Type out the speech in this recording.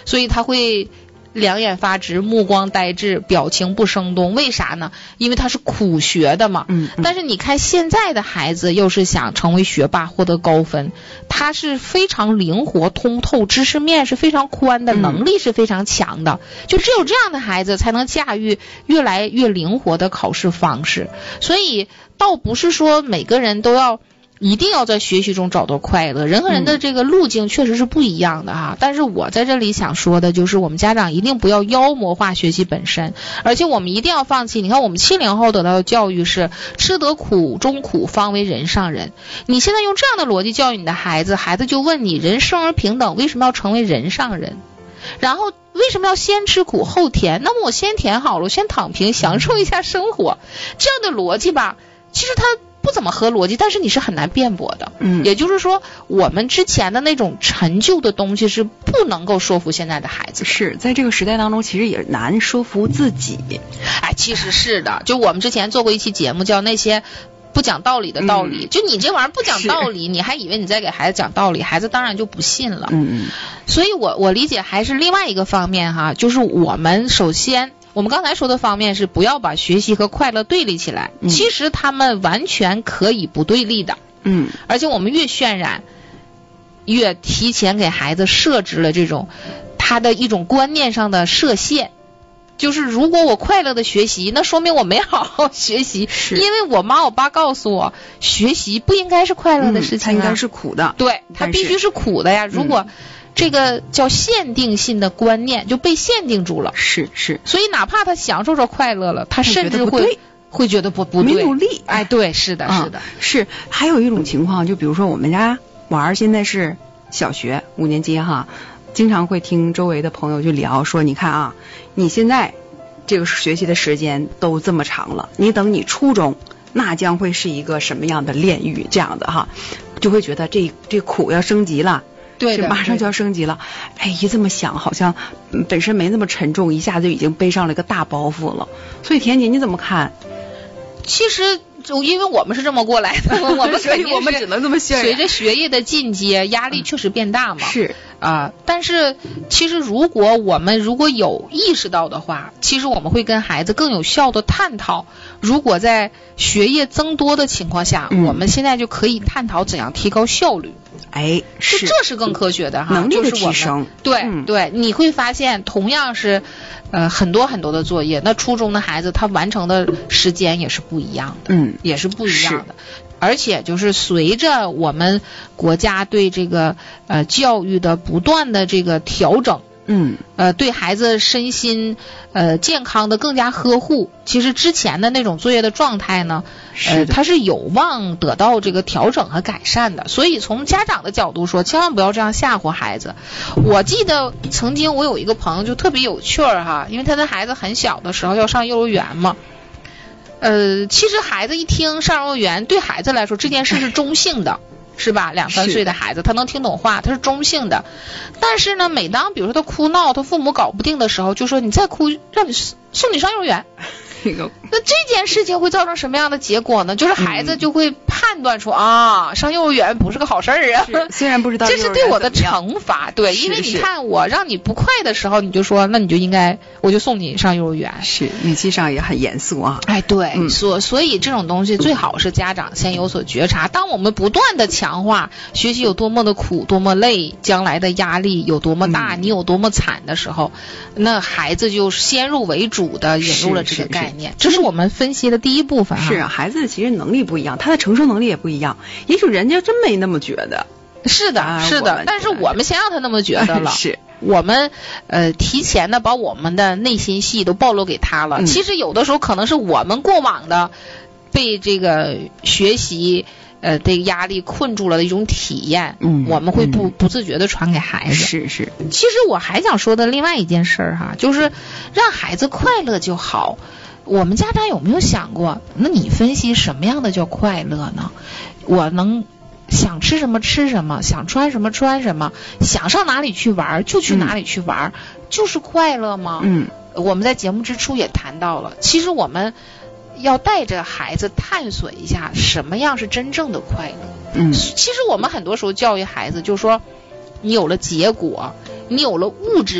所以他会两眼发直，目光呆滞，表情不生动。为啥呢？因为他是苦学的嘛。但是你看现在的孩子又是想成为学霸获得高分，他是非常灵活通透，知识面是非常宽的，能力是非常强的。就只有这样的孩子才能驾驭越来越灵活的考试方式。所以倒不是说每个人都要一定要在学习中找到快乐，人和人的这个路径确实是不一样的哈。但是我在这里想说的就是，我们家长一定不要妖魔化学习本身，而且我们一定要放弃。你看我们70后得到的教育是吃得苦中苦，方为人上人。你现在用这样的逻辑教育你的孩子，孩子就问你，人生而平等，为什么要成为人上人？然后为什么要先吃苦后甜？那么我先甜好了，我先躺平享受一下生活。这样的逻辑吧，其实它不怎么合逻辑，但是你是很难辩驳的。也就是说我们之前的那种陈旧的东西是不能够说服现在的孩子的。 是在这个时代当中其实也难说服自己。 其实是的，就我们之前做过一期节目叫那些不讲道理的道理，就你这玩意儿不讲道理，你还以为你在给孩子讲道理，孩子当然就不信了。所以我理解还是另外一个方面哈，就是我们首先我们刚才说的方面是不要把学习和快乐对立起来，其实他们完全可以不对立的。而且我们越渲染，越提前给孩子设置了这种他的一种观念上的设限。就是如果我快乐的学习，那说明我没好好学习，因为我妈我爸告诉我，学习不应该是快乐的事情它应该是苦的。 对，它必须是苦的呀。如果这个叫限定性的观念就被限定住了。 是。 所以哪怕他享受着快乐了，他甚至会觉得不对， 没努力。 对，是的。 是。还有一种情况，就比如说我们家娃儿现在是小学5年级哈，经常会听周围的朋友去聊说，你看啊，你现在这个学习的时间都这么长了，你等你初中那将会是一个什么样的炼狱，这样的哈，就会觉得这苦要升级了。对，马上就要升级了。一这么想好像本身没那么沉重，一下就已经背上了一个大包袱了。所以田姐你怎么看？ 其实因为我们是这么过来的，我们所以我们只能这么渲染。 随着学业的进阶，压力确实变大嘛。 是但是其实我们有意识到的话，其实我们会跟孩子更有效的探讨，如果在学业增多的情况下，我们现在就可以探讨怎样提高效率。 是， 这是更科学的哈， 能力的提升。 对，你会发现同样是很多很多的作业，那初中的孩子他完成的时间也是不一样的。也是不一样的。而且就是随着我们国家对这个教育的不断的这个调整，对孩子身心健康的更加呵护，其实之前的那种作业的状态呢，它是有望得到这个调整和改善的。所以从家长的角度说，千万不要这样吓唬孩子。我记得曾经我有一个朋友就特别有趣哈，因为他的孩子很小的时候要上幼儿园嘛。其实孩子一听上幼儿园，对孩子来说这件事是中性的，是吧？2、3岁的孩子他能听懂话，他是中性的。但是呢，每当比如说他哭闹，他父母搞不定的时候，就说你再哭，让你送你上幼儿园。那这件事情会造成什么样的结果呢？就是孩子就会判断出上幼儿园不是个好事儿啊。 虽然不知道这是对我的惩罚。对，因为你看我让你不快的时候，你就说那你就应该我就送你上幼儿园。 是，语气上也很严肃啊。 对，所以这种东西最好是家长先有所觉察。当我们不断的强化学习有多么的苦多么累，将来的压力有多么大，你有多么惨的时候，那孩子就先入为主的引入了这个概念。这是我们分析的第一部分。 是孩子其实能力不一样，他的承受能力也不一样，也许人家真没那么觉得。 是的，但是我们先让他那么觉得了。 是我们提前的把我们的内心戏都暴露给他了。其实有的时候可能是我们过往的被这个学习这个压力困住了的一种体验，我们会不自觉的传给孩子。 是。 其实我还想说的另外一件事哈，就是让孩子快乐就好。我们家长有没有想过，那你分析什么样的叫快乐呢？我能想吃什么吃什么，想穿什么穿什么，想上哪里去玩就去哪里去玩，就是快乐吗？我们在节目之初也谈到了，其实我们要带着孩子探索一下什么样是真正的快乐。其实我们很多时候教育孩子就是说，你有了结果，你有了物质